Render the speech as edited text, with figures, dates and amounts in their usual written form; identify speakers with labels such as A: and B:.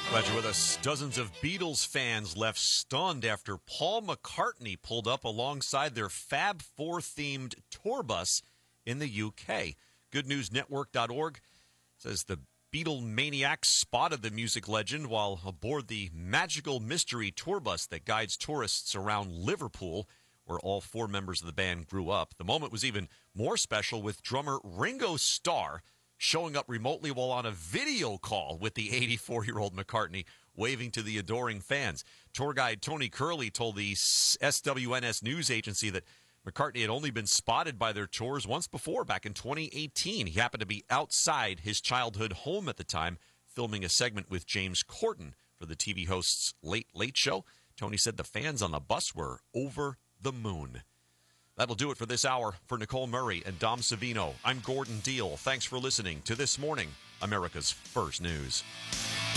A: Glad you're with us. Dozens of Beatles fans left stunned after Paul McCartney pulled up alongside their Fab Four-themed tour bus in the UK. GoodNewsNetwork.org says the Beatlemaniacs spotted the music legend while aboard the magical mystery tour bus that guides tourists around Liverpool, where all four members of the band grew up. The moment was even more special with drummer Ringo Starr showing up remotely while on a video call with the 84-year-old McCartney, waving to the adoring fans. Tour guide Tony Curley told the SWNS news agency that McCartney had only been spotted by their tours once before, back in 2018. He happened to be outside his childhood home at the time, filming a segment with James Corden for the TV host's Late Late Show. Tony said the fans on the bus were over the moon. That'll do it for this hour. For Nicole Murray and Dom Savino, I'm Gordon Deal. Thanks for listening to This Morning, America's First News.